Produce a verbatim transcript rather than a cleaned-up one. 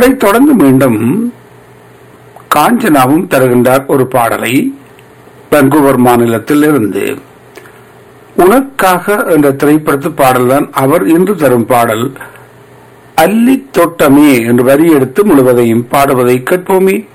அதைத் தொடர்ந்து மீண்டும் காஞ்சனாவும் தருகின்றார் ஒரு பாடலை வான்கூவர் மாநிலத்தில் இருந்து. உனக்காக என்ற திரைப்படத்து பாடல்தான் அவர் இன்று தரும் பாடல். அல்லி தோட்டமே என்று வரி எடுத்து முழுவதையும் பாடுவதை கேட்போமே.